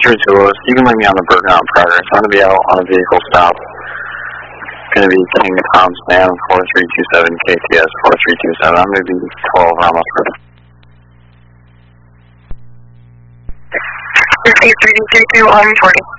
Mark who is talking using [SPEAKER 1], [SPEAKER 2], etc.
[SPEAKER 1] Louis. You can leave me on the Burger on progress. I'm going to be out on a vehicle stop. It's going to be King Tom Span 4327 KTS 4327. I'm going to be 12 Ramos Road.
[SPEAKER 2] 332 on 40.